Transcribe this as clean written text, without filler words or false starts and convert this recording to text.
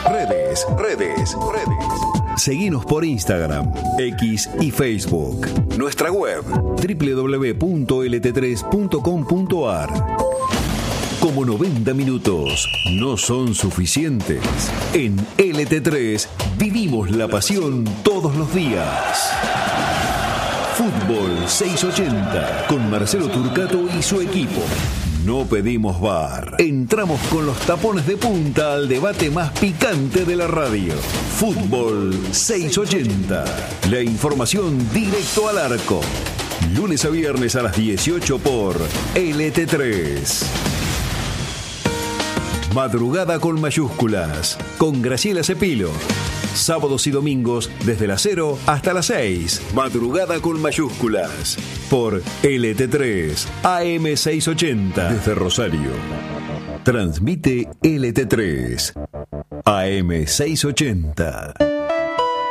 Redes. Seguinos por Instagram, X y Facebook. Nuestra web www.lt3.com.ar. Como 90 minutos no son suficientes, en LT3 vivimos la pasión todos los días. Fútbol 680 con Marcelo Turcato y su equipo. No pedimos VAR. Entramos con los tapones de punta al debate más picante de la radio. Fútbol 680. La información directo al arco. Lunes a viernes a las 18 por LT3. Madrugada con mayúsculas, con Graciela Cepilo. Sábados y domingos desde las 0 hasta las 6. Madrugada con mayúsculas. Por LT3, AM680. Desde Rosario. Transmite LT3, AM680.